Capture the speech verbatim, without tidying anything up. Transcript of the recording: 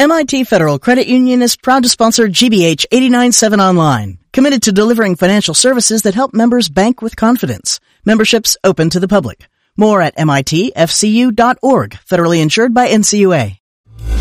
M I T Federal Credit Union is proud to sponsor G B H eighty-nine point seven Online, committed to delivering financial services that help members bank with confidence. Memberships open to the public. More at M I T F C U dot org, federally insured by N C U A.